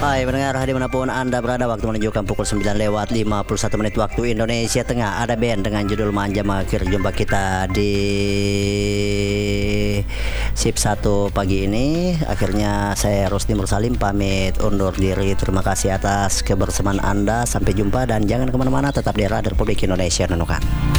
Hai pendengar, dimanapun Anda berada, waktu menunjukkan pukul 9:51 waktu Indonesia Tengah. Ada band dengan judul Manja mengakhiri jumpa kita di shift 1 pagi ini. Akhirnya saya Rusdi Mursalim pamit undur diri. Terima kasih atas kebersamaan Anda. Sampai jumpa dan jangan kemana-mana, tetap di Radio Republik Indonesia Nunukan.